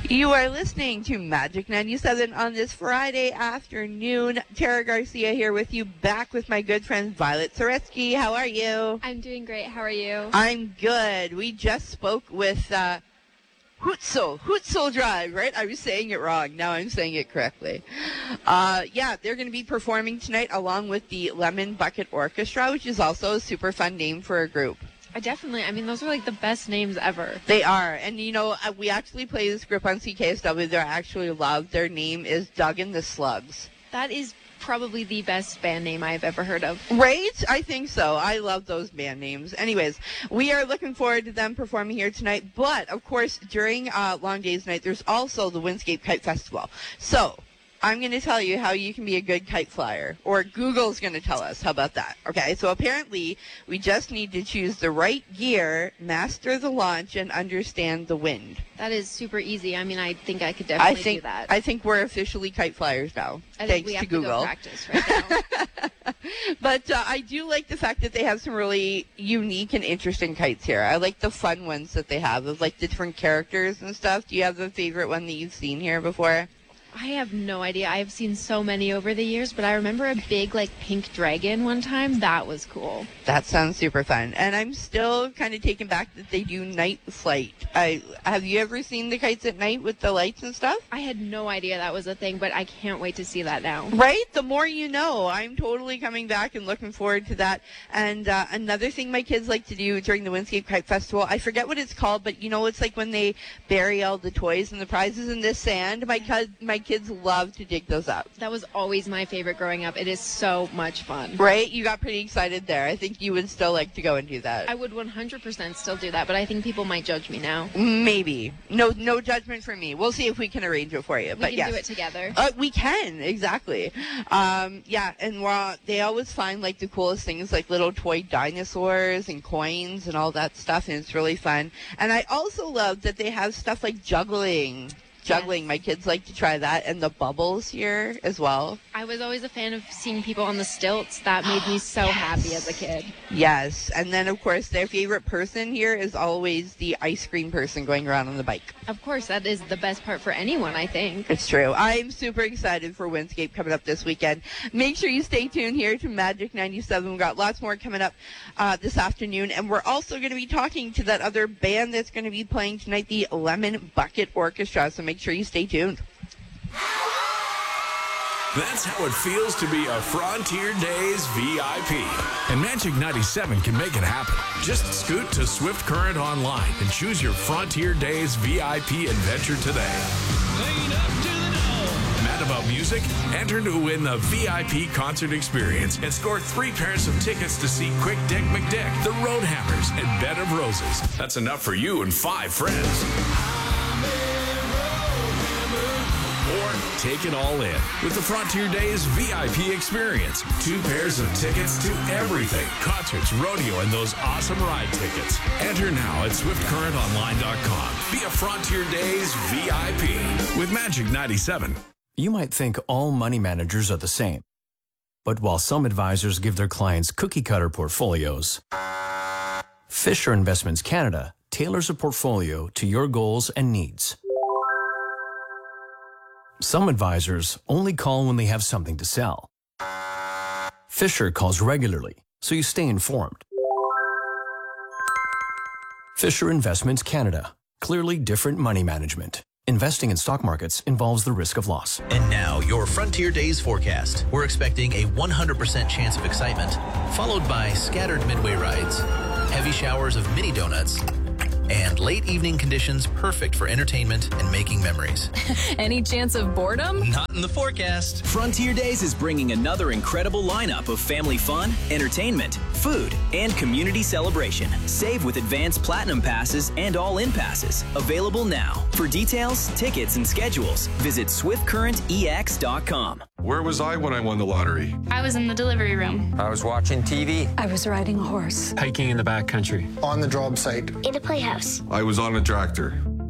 You are listening to Magic 97 on this Friday afternoon. Tara Garcia here with you, back with my good friend Violet Zaretsky. How are you? I'm doing great. How are you? I'm good. We just spoke with Hutzel Drive, right? I was saying it wrong. Now I'm saying it correctly. Yeah, they're going to be performing tonight along with the Lemon Bucket Orchestra, which is also a super fun name for a group. I mean, those are like the best names ever. They are. And, you know, we actually play this group on CKSW that I actually love. Their name is Doug and the Slugs. That is probably the best band name I've ever heard of. Right? I think so. I love those band names. Anyways, we are looking forward to them performing here tonight. But, of course, during Long Days Night, there's also the Windscape Kite Festival. So I'm going to tell you how you can be a good kite flyer, or Google's going to tell us. How about that? Okay, so apparently we just need to choose the right gear, master the launch, and understand the wind. That is super easy. I mean, I think I could definitely do that. I think we're officially kite flyers now, thanks to Google. We have to go practice right now. But I do like the fact that they have some really unique and interesting kites here. I like the fun ones that they have, of like the different characters and stuff. Do you have a favorite one that you've seen here before? I have no idea. I have seen so many over the years, but I remember a big, like, pink dragon one time. That was cool. That sounds super fun. And I'm still kind of taken back that they do night flight. Have you ever seen the kites at night with the lights and stuff? I had no idea that was a thing, but I can't wait to see that now. Right? The more you know. I'm totally coming back and looking forward to that. And another thing my kids like to do during the Windscape Kite Festival, I forget what it's called, but, you know, it's like when they bury all the toys and the prizes in the sand. My kids love to dig those up. That was always my favorite growing up. It is so much fun. Right? You got pretty excited there. I think you would still like to go and do that. I would 100% still do that, but I think people might judge me now. Maybe. No judgment from me. We'll see if we can arrange it for you. We can do it together. We can, exactly. Yeah, and they always find like the coolest things, like little toy dinosaurs and coins and all that stuff, and it's really fun. And I also love that they have stuff like juggling. Yes. My kids like to try that, and the bubbles here as well. I was always a fan of seeing people on the stilts. That made me so happy as a kid. Yes, and then of course their favorite person here is always the ice cream person going around on the bike. Of course, that is the best part for anyone, I think. It's true. I'm super excited for Windscape coming up this weekend. Make sure you stay tuned here to Magic 97. We've got lots more coming up this afternoon, and we're also going to be talking to that other band that's going to be playing tonight, the Lemon Bucket Orchestra, so make sure you stay tuned. That's how it feels to be a Frontier Days VIP. And Magic 97 can make it happen. Just scoot to Swift Current Online and choose your Frontier Days VIP adventure today. Lean up to the dome. Mad about music? Enter to win the VIP concert experience and score 3 pairs of tickets to see Quick Dick McDick, the Roadhammers, and Bed of Roses. That's enough for you and 5 friends. Or take it all in with the Frontier Days VIP experience. 2 pairs of tickets to everything. Concerts, rodeo, and those awesome ride tickets. Enter now at swiftcurrentonline.com. Be a Frontier Days VIP with Magic 97. You might think all money managers are the same. But while some advisors give their clients cookie-cutter portfolios, Fisher Investments Canada tailors a portfolio to your goals and needs. Some advisors only call when they have something to sell. Fisher calls regularly, so you stay informed. Fisher Investments Canada. Clearly different money management. Investing in stock markets involves the risk of loss. And now, your Frontier Days forecast. We're expecting a 100% chance of excitement, followed by scattered midway rides, heavy showers of mini donuts, and late evening conditions perfect for entertainment and making memories. Any chance of boredom? Not in the forecast. Frontier Days is bringing another incredible lineup of family fun, entertainment, food, and community celebration. Save with advanced platinum passes and all-in passes. Available now. For details, tickets, and schedules, visit swiftcurrentex.com. Where was I when I won the lottery? I was in the delivery room. I was watching TV. I was riding a horse. Hiking in the backcountry. On the job site. In a playhouse. I was on a tractor.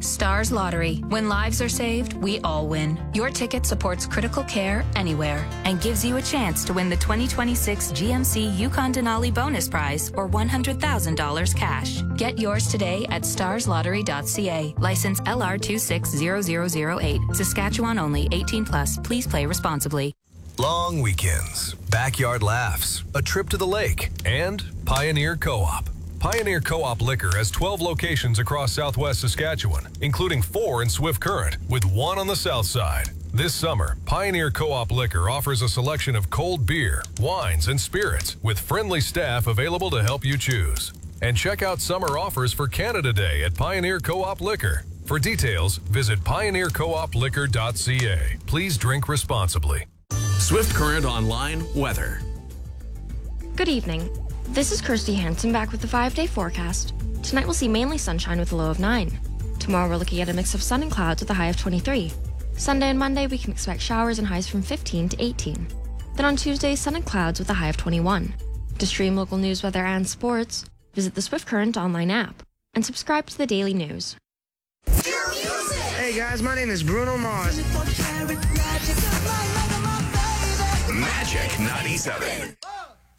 Stars Lottery. When lives are saved, we all win. Your ticket supports critical care anywhere and gives you a chance to win the 2026 GMC Yukon Denali bonus prize or $100,000 cash. Get yours today at starslottery.ca. License LR260008. Saskatchewan only. 18 plus. Please play responsibly. Long weekends, backyard laughs, a trip to the lake, and Pioneer Co-op. Pioneer Co-op Liquor has 12 locations across southwest Saskatchewan, including 4 in Swift Current, with 1 on the south side. This summer, Pioneer Co-op Liquor offers a selection of cold beer, wines, and spirits, with friendly staff available to help you choose. And check out summer offers for Canada Day at Pioneer Co-op Liquor. For details, visit pioneercoopliquor.ca. Please drink responsibly. Swift Current Online weather. Good evening. This is Kirsty Hansen back with the 5-day forecast. Tonight we'll see mainly sunshine with a low of 9. Tomorrow we're looking at a mix of sun and clouds with a high of 23. Sunday and Monday we can expect showers and highs from 15 to 18. Then on Tuesday, sun and clouds with a high of 21. To stream local news, weather, and sports, visit the Swift Current online app and subscribe to the daily news. Hey guys, my name is Bruno Mars. Magic 97.